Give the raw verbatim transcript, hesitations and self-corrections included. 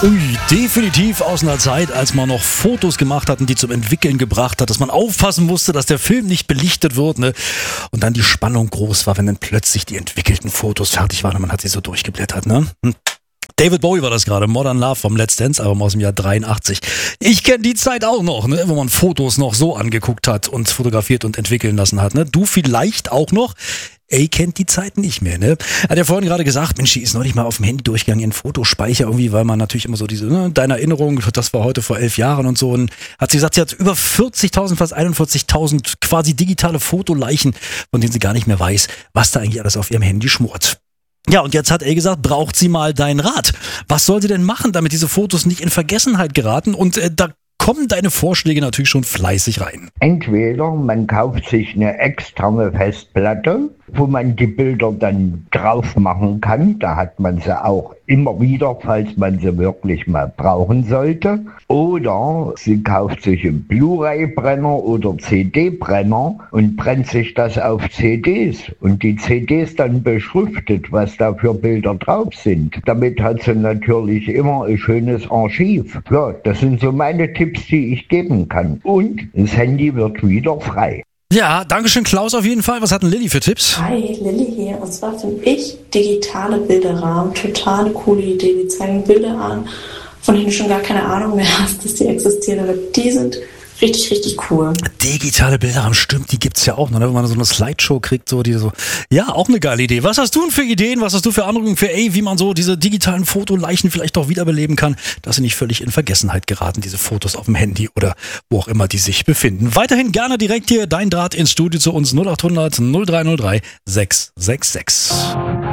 Ui, definitiv aus einer Zeit, als man noch Fotos gemacht hat und die zum Entwickeln gebracht hat, dass man aufpassen musste, dass der Film nicht belichtet wird, ne? Und dann die Spannung groß war, wenn dann plötzlich die entwickelten Fotos fertig waren und man hat sie so durchgeblättert, ne? Hm. David Bowie war das gerade, Modern Love vom Let's Dance Album aus dem Jahr dreiundachtzig. Ich kenne die Zeit auch noch, ne, wo man Fotos noch so angeguckt hat und fotografiert und entwickeln lassen hat. Ne? Du vielleicht auch noch. Ey, kennt die Zeit nicht mehr, ne? Hat ja vorhin gerade gesagt, Mensch, die ist neulich mal auf dem Handy durchgegangen, ihren Fotospeicher irgendwie, weil man natürlich immer so diese, ne, deine Erinnerung, das war heute vor elf Jahren und so. Und hat sie gesagt, sie hat über vierzigtausend, fast einundvierzigtausend quasi digitale Fotoleichen, von denen sie gar nicht mehr weiß, was da eigentlich alles auf ihrem Handy schmort. Ja, und jetzt hat er gesagt, braucht sie mal deinen Rat. Was soll sie denn machen, damit diese Fotos nicht in Vergessenheit geraten? Und äh, da kommen deine Vorschläge natürlich schon fleißig rein. Entweder man kauft sich eine externe Festplatte, wo man die Bilder dann drauf machen kann. Da hat man sie auch immer wieder, falls man sie wirklich mal brauchen sollte. Oder sie kauft sich einen Blu-ray-Brenner oder C D-Brenner und brennt sich das auf C Ds. Und die C Ds dann beschriftet, was da für Bilder drauf sind. Damit hat sie natürlich immer ein schönes Archiv. Ja, das sind so meine Tipps, die ich geben kann. Und das Handy wird wieder frei. Ja, Dankeschön Klaus auf jeden Fall. Was hat denn Lilly für Tipps? Hi, Lilly hier. Und zwar finde ich digitale Bilderrahmen total eine coole Idee. Die zeigen Bilder an, von denen du schon gar keine Ahnung mehr hast, dass die existieren. Aber die sind richtig, richtig cool. Digitale Bilderrahmen, stimmt, die gibt's ja auch noch, ne? Wenn man so eine Slideshow kriegt, so die so. Ja, auch eine geile Idee. Was hast du denn für Ideen? Was hast du für Anregungen für, ey, wie man so diese digitalen Fotoleichen vielleicht auch wiederbeleben kann, dass sie nicht völlig in Vergessenheit geraten, diese Fotos auf dem Handy oder wo auch immer die sich befinden. Weiterhin gerne direkt hier dein Draht ins Studio zu uns null acht hundert null drei null drei sechs sechs sechs.